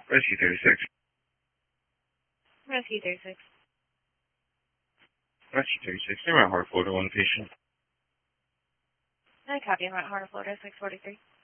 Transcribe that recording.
Rescue 36. Rescue 36. Rescue 36. They're at Heart, Florida, one patient. I copy. I'm at Heart, Florida, 643.